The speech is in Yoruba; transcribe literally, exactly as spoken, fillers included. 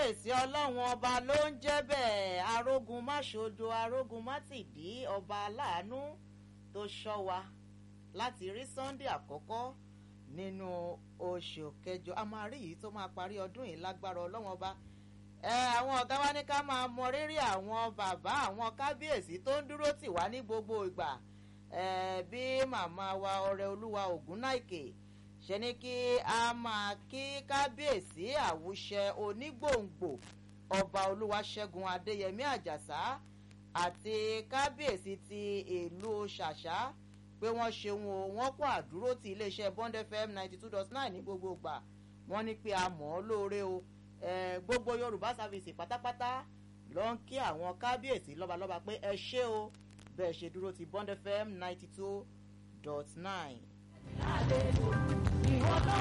kábíyèsí ọlọ́run ọba ló ń jẹ́ bẹ́ẹ̀ arógun máṣodo arógun mátìdí ọba aláàánú tó ṣọ́ wa láti rí Sunday àkọ́kọ́ nínú oṣù kẹjọ. a máa rí yìí tó máa parí ọdún yìí lágbára ọlọ́run ọba. ẹ àwọn ọ̀gá wa ní ká máa mọ rírì àwọn bàbá àwọn kábíyèsí tó ń dúró tì wá ní gbogbo ìgbà. ẹ bí màmá wa ọrẹ olúwa ògúnnáìkè ṣe ní kí a máa kí kábíyèsí àwùṣẹ onígbòǹgbò ọba olúwaṣẹ́gun adéyẹmí àjàsá àti kábíyèsí ti ìlú ṣàṣà pé wọ́n ṣeun o wọ́n kó àdúró ti iléeṣẹ́ Bond F M ninety two dot nine ní gbogbo ìgbà. wọ́n ní pé a mọ̀ ọ́ lóore o gbogbo yorùbá sáfìsì pátápátá ló ń kí àwọn kábíyèsí lọ́balọ́ba pé ẹ ṣé o bẹ́ẹ̀ ṣe dúró ti Bond F M ninety two dot nine.